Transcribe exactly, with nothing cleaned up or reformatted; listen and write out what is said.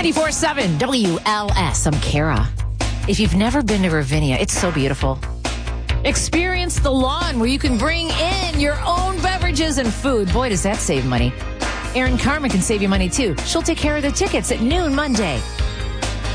ninety-four point seven W L S. I'm Kara. If you've never been to Ravinia, it's so beautiful. Experience the lawn where you can bring in your own beverages and food. Boy, does that save money. Erin Carmen can save you money, too. She'll take care of the tickets at noon Monday.